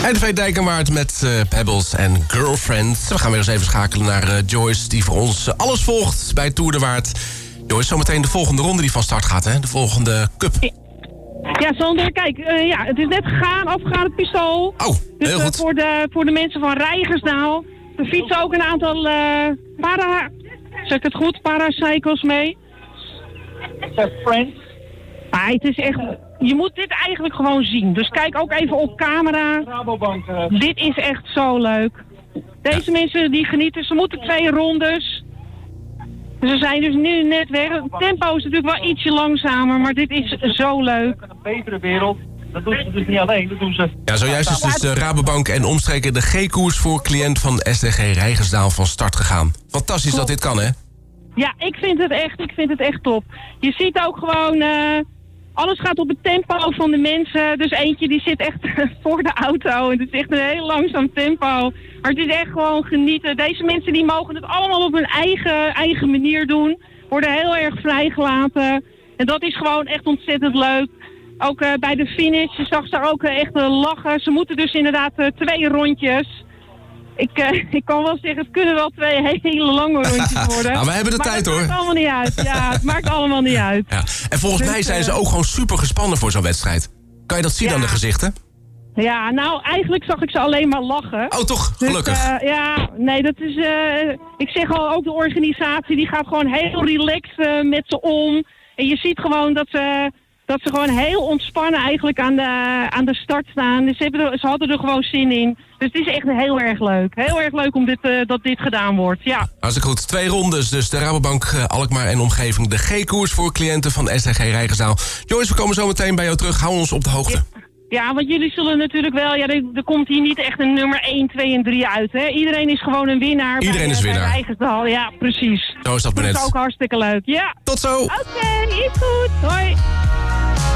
NV Dijkenwaard met Pebbles en Girlfriend. We gaan weer eens even schakelen naar Joyce, die voor ons alles volgt bij Tour de Waard. Joyce, zometeen de volgende ronde die van start gaat, hè? De volgende cup. Ja, Sander, kijk, het is net afgegaan het pistool. Oh, heel goed. Voor de mensen van Rijgersdaal. Er fietsen ook een aantal paracycles mee. Friends. Maar het is echt, je moet dit eigenlijk gewoon zien. Dus kijk ook even op camera. Rabobank. Dit is echt zo leuk. Deze mensen die genieten, ze moeten 2 rondes. Ze zijn dus nu net weg. Het tempo is natuurlijk wel ietsje langzamer, maar dit is zo leuk. Een betere wereld. Dat doen ze dus niet alleen, dat doen ze... Ja, zojuist is dus de Rabobank en omstreken de G-koers voor cliënt van SDG Rijgersdaal van start gegaan. Fantastisch dat dit kan, hè? Ja, ik vind het echt top. Je ziet ook gewoon, alles gaat op het tempo van de mensen. Dus eentje die zit echt voor de auto en het is echt een heel langzaam tempo. Maar het is echt gewoon genieten. Deze mensen die mogen het allemaal op hun eigen manier doen. Worden heel erg vrijgelaten. En dat is gewoon echt ontzettend leuk. Ook bij de finish, je zag ze ook echt lachen. Ze moeten dus inderdaad 2 rondjes. Ik kan wel zeggen, het kunnen wel 2 hele lange rondjes worden. Nou, we hebben de tijd, hoor. Het maakt allemaal niet uit. Ja, het maakt allemaal niet uit. Ja. En volgens mij zijn ze ook gewoon super gespannen voor zo'n wedstrijd. Kan je dat zien aan de gezichten? Ja, nou, eigenlijk zag ik ze alleen maar lachen. Oh, toch? Gelukkig. Dus, ja, nee, dat is... ik zeg al, ook de organisatie, die gaat gewoon heel relaxed met ze om. En je ziet gewoon dat ze gewoon heel ontspannen eigenlijk aan de start staan. Dus ze hadden er gewoon zin in. Dus het is echt heel erg leuk. Heel erg leuk om dat dit gedaan wordt, ja. Hartstikke goed. 2 rondes, dus de Rabobank, Alkmaar en omgeving. De G-koers voor cliënten van SDG Rijgersdaal. Joyce, we komen zo meteen bij jou terug. Hou ons op de hoogte. Ja, want jullie zullen natuurlijk wel... Ja, er komt hier niet echt een nummer 1, 2 en 3 uit, hè? Iedereen is gewoon een winnaar. Iedereen is winnaar. Bij Rijgersdaal, ja, precies. Zo is dat maar net. Dat is ook hartstikke leuk, ja. Tot zo. Oké, is goed. Hoi.